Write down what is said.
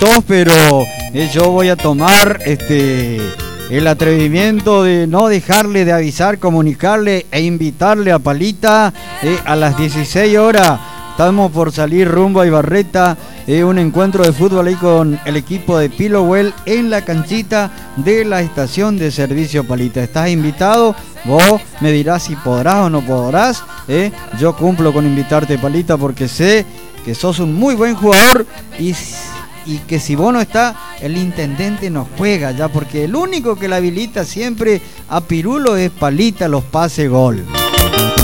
tos, pero yo voy a tomar el atrevimiento de no dejarle de avisar, comunicarle e invitarle a Palita a las 16 horas. Estamos por salir rumbo a Ibarreta, un encuentro de fútbol ahí con el equipo de Pilowell en la canchita de la estación de servicio Palita. Estás invitado, vos me dirás si podrás o no podrás. Yo cumplo con invitarte, Palita, porque sé que sos un muy buen jugador y que si vos no estás, el intendente nos juega ya, porque el único que la habilita siempre a Pirulo es Palita, los pase gol.